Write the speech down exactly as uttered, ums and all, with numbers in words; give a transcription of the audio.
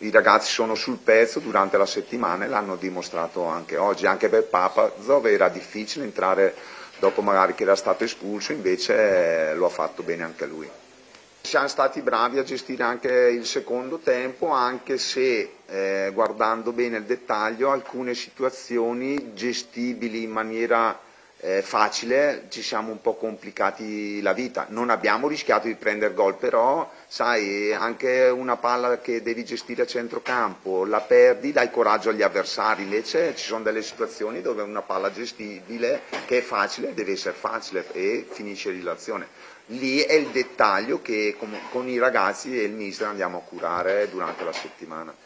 i ragazzi sono sul pezzo durante la settimana e l'hanno dimostrato anche oggi. Anche per Papazov era difficile entrare dopo magari che era stato espulso, invece lo ha fatto bene anche lui. Siamo stati bravi a gestire anche il secondo tempo, anche se eh, guardando bene il dettaglio alcune situazioni gestibili in maniera eh, facile ci siamo un po' complicati la vita. Non abbiamo rischiato di prendere gol, però sai, anche una palla che devi gestire a centrocampo, la perdi, dai coraggio agli avversari, invece ci sono delle situazioni dove una palla gestibile che è facile deve essere facile e finisce l'azione. Lì è il dettaglio che con, con i ragazzi e il mister andiamo a curare durante la settimana.